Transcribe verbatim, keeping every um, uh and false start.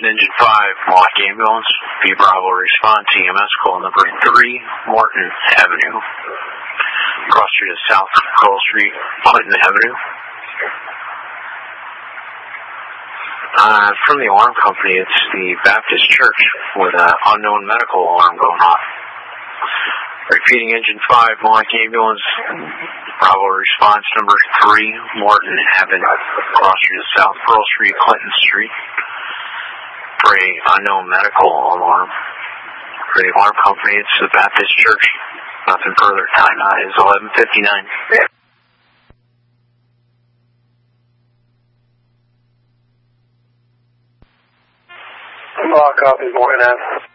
Attention Engine five, Milwaukee Ambulance. B Bravo respond to E M S call number three, Morton Avenue. Cross street is South Coral Street, Clinton Avenue. Uh, from the alarm company, it's the Baptist Church with an unknown medical alarm going off. Repeating Engine five, Milwaukee Ambulance. Bravo response number three, Morton Avenue. Cross street is South Pearl Street, Clinton Street. For a unknown medical alarm. For the alarm company, it's the Baptist Church. Nothing further. Time now is eleven fifty-nine. Lock up is Morton Ave.